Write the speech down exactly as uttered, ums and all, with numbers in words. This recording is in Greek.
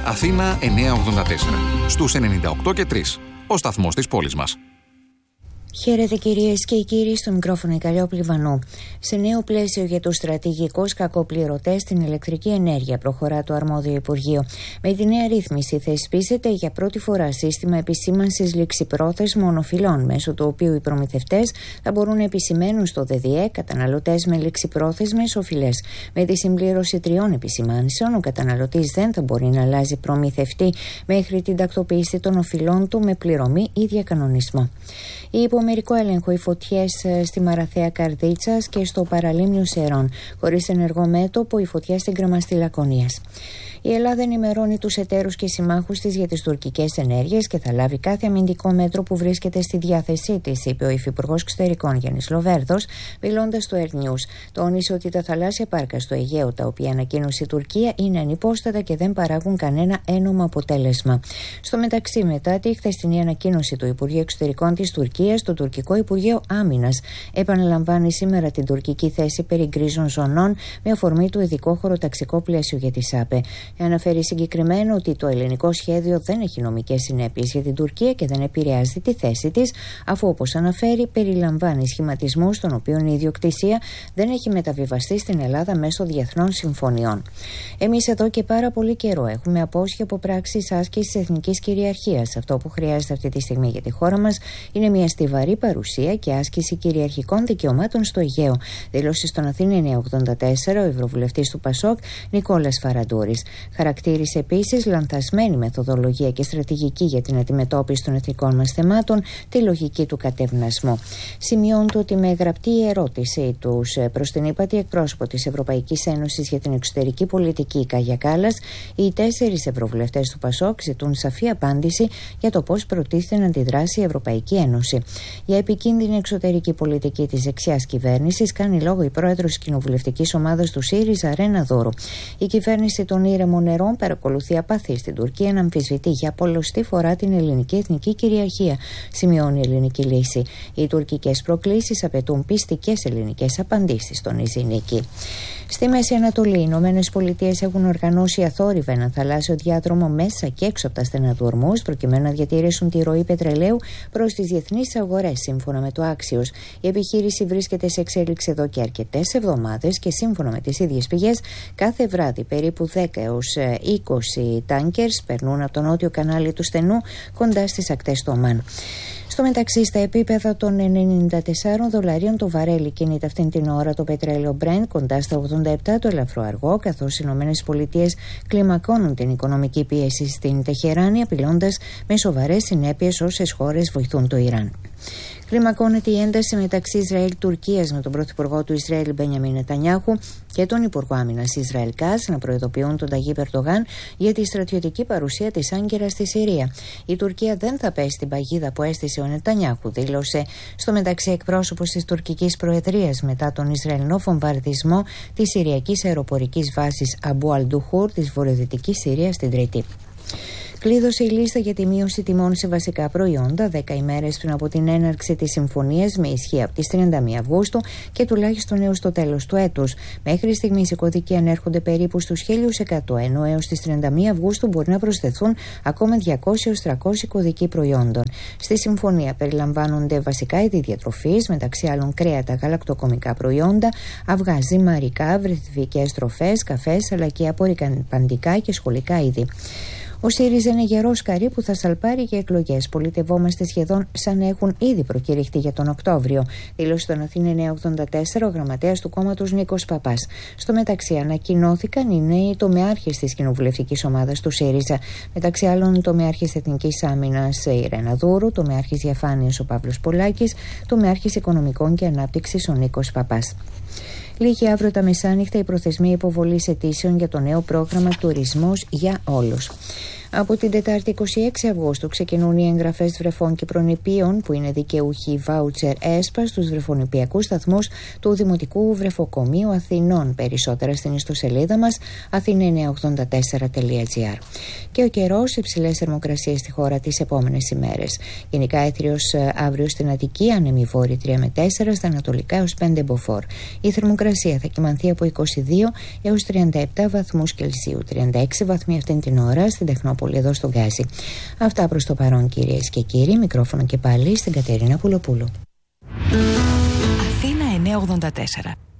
Αθήνα εννιακόσια ογδόντα τέσσερα. Στους ενενήντα οκτώ και τρία. Ο σταθμός της πόλης μας. Χαίρετε κυρίες και κύριοι, στο μικρόφωνο η Καλλιόπη Λιβανού. Σε νέο πλαίσιο για τους στρατηγικούς κακοπληρωτές στην ηλεκτρική ενέργεια προχωρά το αρμόδιο Υπουργείο. Με τη νέα ρύθμιση θεσπίζεται για πρώτη φορά σύστημα επισήμανσης ληξιπρόθεσμων οφειλών, μέσω του οποίου οι προμηθευτές θα μπορούν να επισημαίνουν στο ΔΔΕ καταναλωτές με ληξιπρόθεσμες οφειλές. Με τη συμπλήρωση τριών επισημάνσεων, ο καταναλωτής δεν θα μπορεί να αλλάζει προμηθευτή μέχρι την τακτοποίηση των οφειλών του με πληρωμή ή διακανονισμό. Η υπομερικό έλεγχο οι φωτιές στη Μαραθέα Καρδίτσας και στο παραλίμνιο Σερών, χωρίς ενεργό μέτωπο η φωτιά στην κρεμαστή Λακωνίας. Η Ελλάδα ενημερώνει τους εταίρους και συμμάχους της για τις τουρκικές ενέργειες και θα λάβει κάθε αμυντικό μέτρο που βρίσκεται στη διάθεσή της, είπε ο Υφυπουργός Εξωτερικών Γιάννης Λοβέρδος, μιλώντας στο Air News. Τόνισε ότι τα θαλάσσια πάρκα στο Αιγαίο, τα οποία ανακοίνωσε η Τουρκία, είναι ανυπόστατα και δεν παράγουν κανένα ένομο αποτέλεσμα. Στο μεταξύ, μετά τη χθεσινή ανακοίνωση του Υπουργείου Εξωτερικών της Τουρκίας, το τουρκικό Υπουργείο Άμυνας επαναλαμβάνει σήμερα την τουρκική θέση περί γκρίζων ζωνών με αφορμή το ειδικό χωροταξικό πλαίσιο για τη ΣΑΠΕ. Αναφέρει συγκεκριμένα ότι το ελληνικό σχέδιο δεν έχει νομικές συνέπειες για την Τουρκία και δεν επηρεάζει τη θέση της, αφού, όπως αναφέρει, περιλαμβάνει σχηματισμούς των οποίων η ιδιοκτησία δεν έχει μεταβιβαστεί στην Ελλάδα μέσω διεθνών συμφωνιών. Εμείς εδώ και πάρα πολύ καιρό έχουμε απόσχει από πράξεις άσκησης εθνικής κυριαρχίας. Αυτό που χρειάζεται αυτή τη στιγμή για τη χώρα μας είναι μια στιβαρή παρουσία και άσκηση κυριαρχικών δικαιωμάτων στο Αιγαίο, δήλωσε στον Αθήνα εννιακόσια ογδόντα τέσσερα ο ευρωβουλευτής του Πασόκ Νικόλας Φαραντούρης. Χαρακτήρισε επίσης λανθασμένη μεθοδολογία και στρατηγική για την αντιμετώπιση των εθνικών μας θεμάτων, τη λογική του κατευνασμού. Σημειώνεται ότι με γραπτή ερώτησή τους προς την ύπατη εκπρόσωπο της Ευρωπαϊκής Ένωσης για την εξωτερική πολιτική, Κάγια Κάλλας, οι τέσσερις ευρωβουλευτές του Πασόκ ζητούν σαφή απάντηση για το πώς προτίθεται να αντιδράσει η Ευρωπαϊκή Ένωση. Για επικίνδυνη εξωτερική πολιτική της δεξιάς κυβέρνησης κάνει λόγο η πρόεδρος της κοινοβουλευτικής ομάδας του ΣΥΡΙΖΑ, Ρένα Δούρου. Η κυβέρνηση των ήρεμων νερών παρακολουθεί απαθή στην Τουρκία να αμφισβητεί για πολλοστή φορά την ελληνική εθνική κυριαρχία, σημειώνει η Ελληνική Λύση. Οι τουρκικές προκλήσεις απαιτούν πιστικές ελληνικές απαντήσεις, τονίζει η Νίκη. Στη Μέση Ανατολή, οι Ηνωμένες Πολιτείες έχουν οργανώσει αθόρυβα έναν θαλάσσιο διάδρομο μέσα και έξω από τα στενά του Ορμούζ, προκειμένου να διατηρήσουν τη ροή πετρελαίου προς τις διεθνείς αγορές, σύμφωνα με το Axios. Η επιχείρηση βρίσκεται σε εξέλιξη εδώ και αρκετές εβδομάδες και, σύμφωνα με τις ίδιες πηγές, κάθε βράδυ περίπου δέκα έως είκοσι τάνκερς περνούν από το νότιο κανάλι του στενού κοντά στις ακτές του Ομάν. Στο μεταξύ, στα επίπεδα των ενενήντα τεσσάρων δολαρίων το βαρέλι κινείται αυτήν την ώρα το πετρέλαιο Brent κοντά στα ογδόντα επτά το ελαφρό αργό, καθώς οι Ηνωμένες Πολιτείες κλιμακώνουν την οικονομική πίεση στην Τεχεράνη, απειλώντας με σοβαρές συνέπειες όσες χώρες βοηθούν το Ιράν. Κλιμακώνεται η ένταση μεταξύ Ισραήλ-Τουρκίας με τον πρωθυπουργό του Ισραήλ Μπενιαμίν Νετανιάχου και τον Υπουργό Άμυνας Ισραήλ Κατς να προειδοποιούν τον Ταγίπ Ερντογάν για τη στρατιωτική παρουσία της Άγκερας στη Συρία. Η Τουρκία δεν θα πέσει στην παγίδα που έστησε ο Νετανιάχου, δήλωσε στο μεταξύ εκπρόσωπος της τουρκικής προεδρίας μετά τον Ισραηλινό βομβαρδισμό της Συριακής αεροπορικής βάσης Αμπού Αλντουχούρ της βορειοδυτικής Συρίας την Τρίτη. Κλείδωσε η λίστα για τη μείωση τιμών σε βασικά προϊόντα δέκα ημέρες πριν από την έναρξη της συμφωνίας με ισχύ από τις τριάντα μία Αυγούστου και τουλάχιστον έως το τέλος του έτους. Μέχρι στιγμής οι κωδικοί ανέρχονται περίπου στους χίλια εκατό, ενώ έως τις τριάντα μία Αυγούστου μπορεί να προσθεθούν ακόμα διακόσια έως τριακόσια κωδικοί προϊόντων. Στη συμφωνία περιλαμβάνονται βασικά είδη διατροφής, μεταξύ άλλων κρέατα, γαλακτοκομικά προϊόντα, αυγά, ζυμαρικά, βρεφικές τροφές, καφές, αλλά και απορρικαπαντικά και σχολικά είδη. Ο ΣΥΡΙΖΑ είναι γερό σκαρί που θα σαλπάρει για εκλογές. Πολιτευόμαστε σχεδόν σαν να έχουν ήδη προκηρυχτεί για τον Οκτώβριο, δήλωσε στον Αθήνα εννιακόσια ογδόντα τέσσερα ο γραμματέας του κόμματος Νίκος Παπάς. Στο μεταξύ, ανακοινώθηκαν οι νέοι τομεάρχες της κοινοβουλευτικής ομάδας του ΣΥΡΙΖΑ. Μεταξύ άλλων, τομεάρχης Εθνικής Άμυνας η Ρένα Δούρου, τομεάρχης Διαφάνειας ο Παύλος Πολάκης, τομεάρχης Οικονομικών και Ανάπτυξης ο Νίκος Παπάς. Λήγει αύριο τα μεσάνυχτα η προθεσμία υποβολής αιτήσεων για το νέο πρόγραμμα Τουρισμός για Όλους. Από την Τετάρτη είκοσι έξι Αυγούστου ξεκινούν οι εγγραφές βρεφών και προνηπίων που είναι δικαιούχοι βάουτσερ ΕΣΠΑ στους βρεφονηπιακούς σταθμούς του Δημοτικού Βρεφοκομείου Αθηνών. Περισσότερα στην ιστοσελίδα μας αθήνα εννιακόσια ογδόντα τέσσερα τελεία τζι άρ. και ο καιρός, υψηλές θερμοκρασίες στη χώρα τις επόμενες ημέρες. Γενικά έθριος αύριο στην Αττική, άνεμη βόρειοι τρία με τέσσερα, στα ανατολικά έως πέντε μποφόρ. Η θερμοκρασία θα κυμανθεί από είκοσι δύο έως τριάντα επτά βαθμούς Κελσίου, τριάντα έξι βαθμοί αυτήν την ώρα στην Τεχνόπολη εδώ στον Γκάζι. Αυτά προς το παρόν, κυρίες και κύριοι. Μικρόφωνο και πάλι στην Κατερίνα Πουλοπούλου. Αθήνα εννιακόσια ογδόντα τέσσερα.